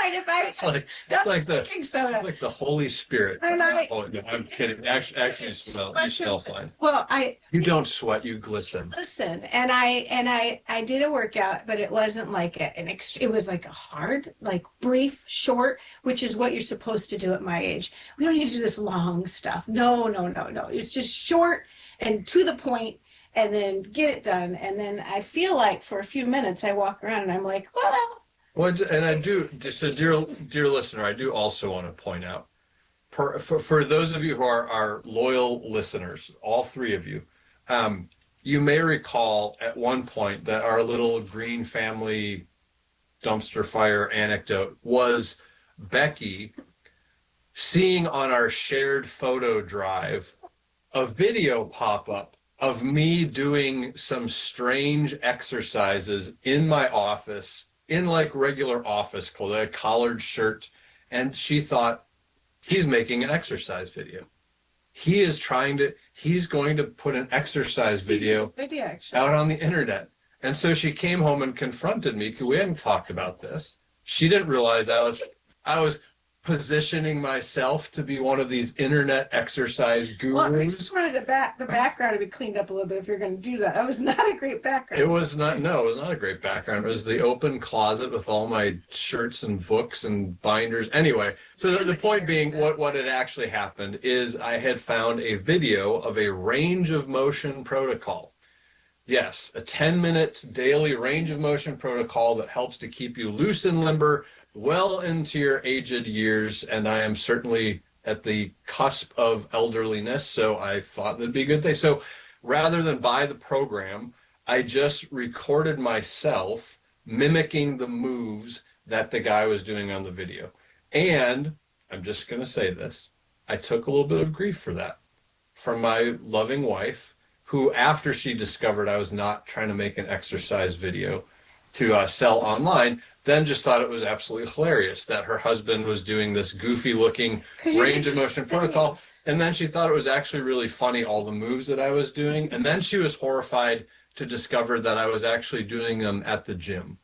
fine if I it's like the baking soda. like the Holy Spirit. And Oh, no, I'm kidding. Actually, you smell fine. Well, You don't sweat, you glisten. listen, and I did a workout, but it wasn't like it was like a hard, like brief, short, which is what you're supposed to do at my age. We don't need to do this long stuff. No, no, no, no. It's just short and to the point, and then get it done. And then I feel like for a few minutes I walk around and I'm like, well, Well, and I do, so dear listener, I do also want to point out, for those of you who are loyal listeners, all three of you, you may recall at one point that our little green family dumpster fire anecdote was Becky seeing on our shared photo drive a video pop up of me doing some strange exercises in my office in like regular office clothes, a collared shirt. And she thought, he's making an exercise video. He's going to put an exercise video out on the internet. And so she came home and confronted me because we hadn't talked about this. She didn't realize I was positioning myself to be one of these internet exercise gurus. Well, I just wanted the background to be cleaned up a little bit if you're going to do that. That was not a great background. It was not a great background. It was the open closet with all my shirts and books and binders. Anyway, so the point being, what had actually happened is I had found a video of a range of motion protocol. Yes, a 10-minute daily range of motion protocol that helps to keep you loose and limber well into your aged years, and I am certainly at the cusp of elderliness, so I thought that'd be a good thing. So rather than buy the program, I just recorded myself mimicking the moves that the guy was doing on the video. And I'm just going to say this, I took a little bit of grief for that from my loving wife, who, after she discovered I was not trying to make an exercise video to sell online, then just thought it was absolutely hilarious that her husband was doing this goofy looking range of motion protocol. And then she thought it was actually really funny, all the moves that I was doing. And then she was horrified to discover that I was actually doing them at the gym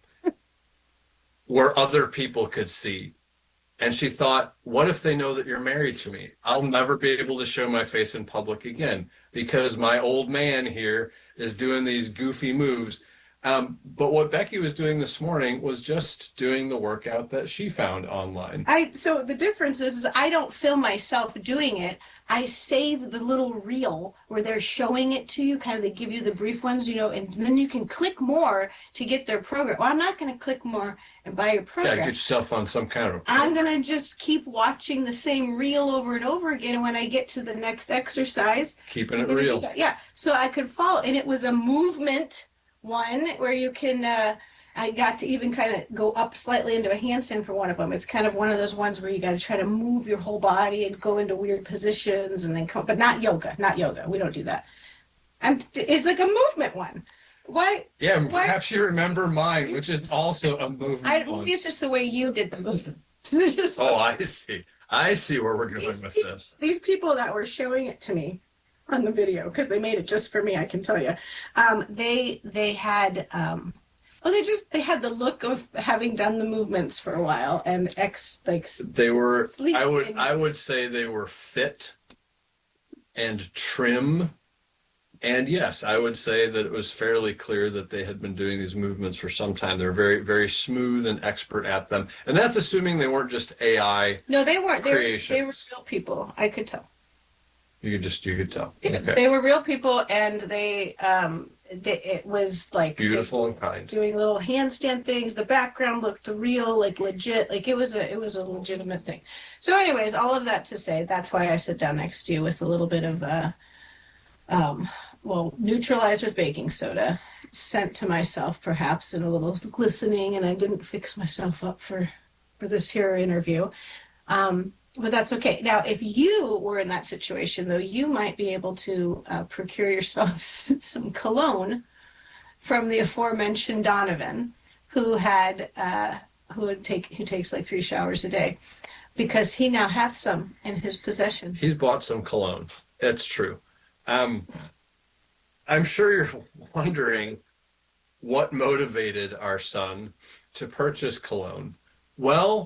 where other people could see. And she thought, what if they know that you're married to me? I'll never be able to show my face in public again because my old man here is doing these goofy moves. But what Becky was doing this morning was just doing the workout that she found online. So the difference is I don't film myself doing it. I save the little reel where they're showing it to you, kind of they give you the brief ones, and then you can click more to get their program. Well, I'm not going to click more and buy your program. Yeah, get yourself on some kind of... I'm going to just keep watching the same reel over and over again, and when I get to the next exercise... Keeping it real. Yeah, so I could follow, and it was a movement one where you can... I got to even kind of go up slightly into a handstand for one of them. It's kind of one of those ones where you got to try to move your whole body and go into weird positions and then come, but not yoga. We don't do that. It's like a movement one. Why? Yeah, perhaps you remember mine, which is also a movement one. It's just the way you did the movement. I see where we're going with this. These people that were showing it to me on the video, because they made it just for me, I can tell you, they had... they had the look of having done the movements for a while and they were I would say they were fit and trim, and yes, I would say that it was fairly clear that they had been doing these movements for some time. They're very, very smooth and expert at them, and that's assuming they weren't just AI. No, they weren't. Creations. They were real people. I could tell. You could tell. Okay. They were real people, and it was like beautiful and kind, doing little handstand things. The background looked real, like legit, like it was a legitimate thing. So anyways, all of that to say, that's why I sit down next to you with a little bit of neutralized with baking soda, sent to myself perhaps, and a little glistening, and I didn't fix myself up for this here interview. But that's okay. Now, if you were in that situation, though, you might be able to procure yourself some cologne from the aforementioned Donovan, who takes like 3 showers a day, because he now has some in his possession. He's bought some cologne. That's true. I'm sure you're wondering what motivated our son to purchase cologne. Well,